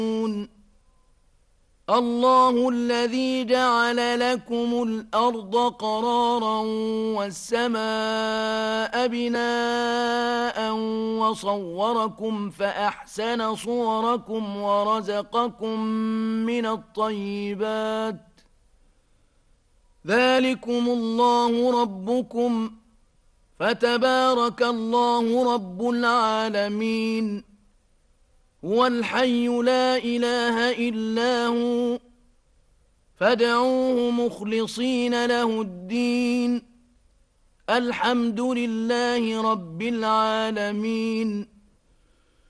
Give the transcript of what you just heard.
الله الذي جعل لكم الأرض قرارا والسماء بناء وصوركم فأحسن صوركم ورزقكم من الطيبات ذلكم الله ربكم فتبارك الله رب العالمين هو الحي لا إله إلا هو فادعوه مخلصين له الدين الحمد لله رب العالمين